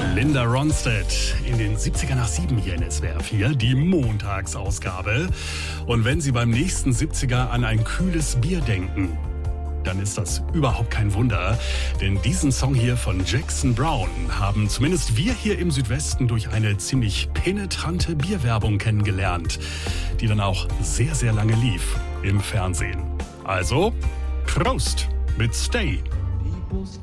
Linda Ronstadt in den 70er nach 7 hier in SWR 4, die Montagsausgabe. Und wenn Sie beim nächsten 70er an ein kühles Bier denken, dann ist das überhaupt kein Wunder. Denn diesen Song hier von Jackson Browne haben zumindest wir hier im Südwesten durch eine ziemlich penetrante Bierwerbung kennengelernt, die dann auch sehr, sehr lange lief im Fernsehen. Also, Prost mit Stay.